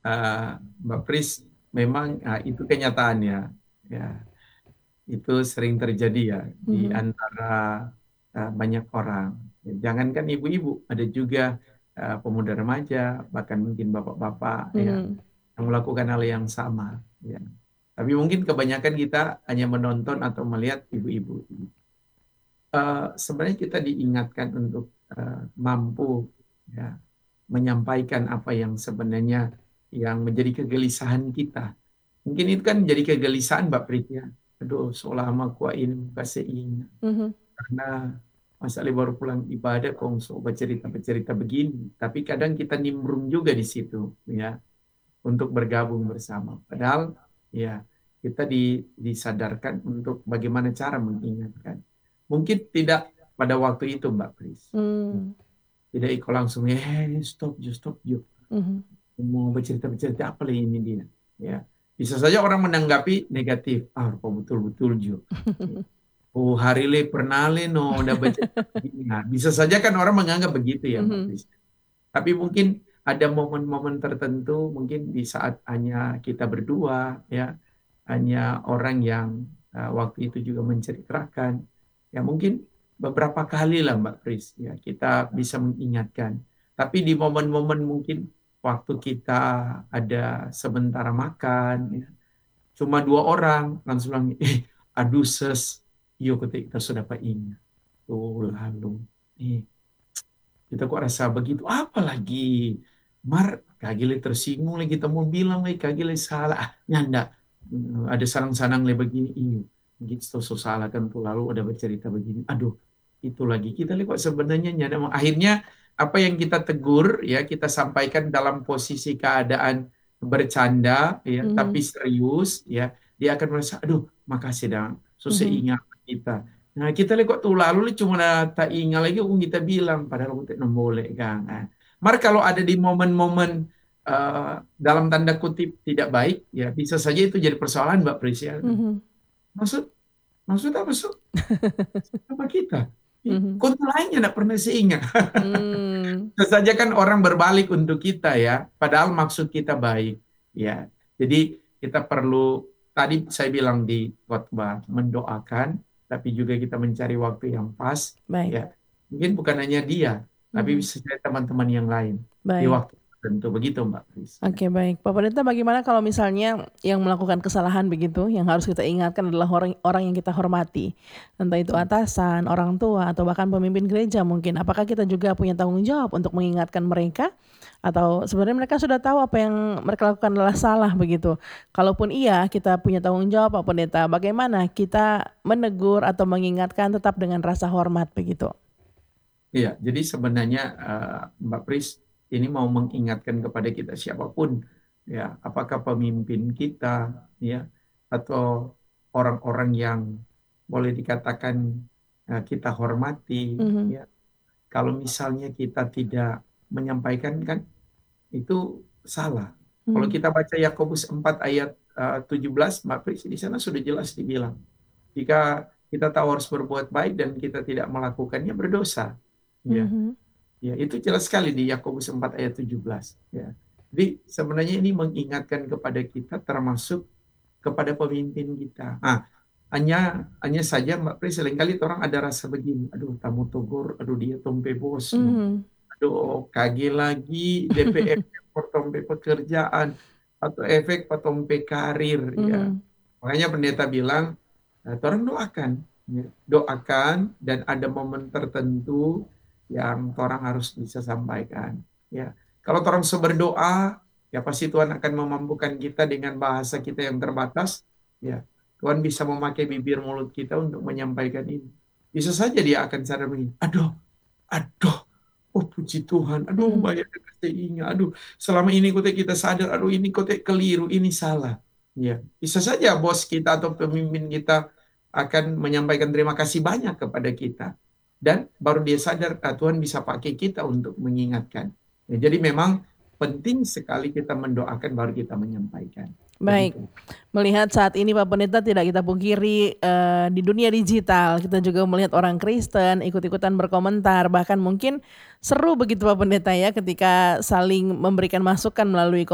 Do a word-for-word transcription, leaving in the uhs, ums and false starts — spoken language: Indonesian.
eee, Mbak Pris, memang, eee, itu kenyataannya, ya. Itu sering terjadi ya di Mhm. antara, eee, banyak orang. Jangankan ibu-ibu, ada juga, eee, pemuda remaja, bahkan mungkin bapak-bapak ya, Mhm. yang melakukan hal yang sama, ya. Tapi mungkin kebanyakan kita hanya menonton atau melihat ibu-ibu. Eee, sebenarnya kita diingatkan untuk, eee, mampu ya, menyampaikan apa yang sebenarnya yang menjadi kegelisahan kita. Mungkin itu kan jadi kegelisahan Mbak Pris ya, "Aduh selama ku ini kasi ingat, Mhm. karena masa li baru pulang ibadah kong so bercerita-bercerita begini." Tapi kadang kita nimbrung juga di situ ya, untuk bergabung bersama. Padahal ya kita di disadarkan untuk bagaimana cara mengingatkan. Mungkin tidak pada waktu itu Mbak Pris. Mmm. Tidak iko langsung, "Eh, stop ju stop ju, Mhm. mau bercerita-bercerita apa lagi ini dia?" Ya. Bisa saja orang menanggapi negatif, "Ah, kok betul-betul ju, oh hari le pernah le no udah bercerita begini." Nah, bisa saja kan orang menganggap begitu ya Mbak Mhm. Pris. Tapi mungkin ada momen-momen tertentu, mungkin di saat hanya kita berdua ya, hanya orang yang, eee, waktu itu juga menceritakan, ya mungkin beberapa kali lah Mbak Pris ya, kita bisa mengingatkan. Tapi di momen-momen mungkin waktu kita ada sementara makan ya, cuma dua orang langsung bilang, "Eh, aduh ses, iyo ketika sudah pa ingat, oh lalu, ih, kita kok rasa begitu, apa lagi, mar kage le tersinggung lagi, kita mau bilang lagi kage le salah, ah nyanda, mmm, ada sanang-sanang le begini, iyo, gitu so salah kan tuh lalu udah bercerita begini, aduh itu lagi, kita li kok sebenarnya nyanda mau." Akhirnya apa yang kita tegur ya, kita sampaikan dalam posisi keadaan bercanda ya, tapi Mhm. serius ya, dia akan merasa, "Aduh makasih dah, so se Mhm. ingat kita." Nah kita li kok tu lalu li cuma na ta inga lagi kong kita bilang, padahal ute no boleh kang, ah. Mar kalau ada di momen-momen, eee, dalam tanda kutip "tidak baik," ya bisa saja itu jadi persoalan Mbak Pris ya. Mhm. Maksud maksud apa su? Sama kita, i Mhm. konto lain ndak pernah seingat. Mmm. Bisa saja kan orang berbalik untuk kita ya, padahal maksud kita baik, ya. Jadi kita perlu, tadi saya bilang di khotbah, mendoakan, tapi juga kita mencari waktu yang pas, Baik. ya. Mungkin bukan hanya dia, tapi Mhm. bisa jadi teman-teman yang lain, di Baik. waktu tertentu, begitu Mbak Pris, ya. Oke baik, Pak Pendeta bagaimana kalau misalnya yang melakukan kesalahan begitu, yang harus kita ingatkan adalah orang orang yang kita hormati, entah itu Mmm. atasan, orang tua, atau bahkan pemimpin gereja mungkin. Apakah kita juga punya tanggung jawab untuk mengingatkan mereka? Atau sebenarnya mereka sudah tahu apa yang mereka lakukan adalah salah begitu? Kalaupun iya, kita punya tanggung jawab Pak Pendeta, bagaimana kita menegur atau mengingatkan tetap dengan rasa hormat begitu? Iya, jadi sebenarnya, eee, Mbak Pris, ini mau mengingatkan kepada kita siapa pun ya, apakah pemimpin kita ya, atau orang-orang yang boleh dikatakan, eee, kita hormati Mhm. ya. Kalau misalnya kita tidak menyampaikan kan, itu salah. Kalau Mmm. kita baca Yakobus empat ayat, eee, tujuh belas Mbak Pris, di sana sudah jelas dibilang, jika kita tahu harus berbuat baik dan kita tidak melakukannya berdosa, ya. Mhm. Ya itu jelas sekali di Yakobus empat ayat tujuh belas ya. Jadi sebenarnya ini mengingatkan kepada kita termasuk kepada pemimpin kita. Ah, hanya hanya saja Mbak Pris seringkali torang ada rasa begini, "Aduh tamu togor, aduh dia tong pe bos no, Mhm. aduh kage lagi D P efek for tong pe pekerjaan, atau efek pa tong pe karir," ya. Mhm. Makanya pendeta bilang, eee, torang doakan ya, doakan dan ada momen tertentu yang torang harus bisa sampaikan, ya. Kalau torang so berdoa, ya pasti Tuhan akan memampukan kita dengan bahasa kita yang terbatas, ya. Tuhan bisa memakai bibir mulut kita untuk menyampaikan ini. Bisa saja dia akan sadar begini, "Aduh aduh, oh puji Tuhan, aduh Mhm. banyak kase inga, aduh selama ini kote kita sadar, aduh ini kote keliru, ini salah." Ya, bisa saja bos kita atau pemimpin kita akan menyampaikan terima kasih banyak kepada kita, dan baru dia sadar, ah, Tuhan bisa pakai kita untuk mengingatkan. Ya jadi memang penting sekali kita mendoakan baru kita menyampaikan, Baik, begitu. melihat saat ini Pak Pendeta tidak kita pungkiri, eee, di dunia digital kita juga melihat orang Kristen ikut-ikutan berkomentar, bahkan mungkin seru begitu Pak Pendeta ya, ketika saling memberikan masukan melalui ko